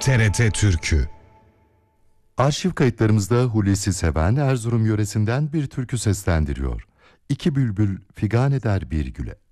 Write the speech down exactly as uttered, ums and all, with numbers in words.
T R T Türkü. Arşiv kayıtlarımızda Hulusi Seven Erzurum yöresinden bir türkü seslendiriyor. İki bülbül figan eder bir güle.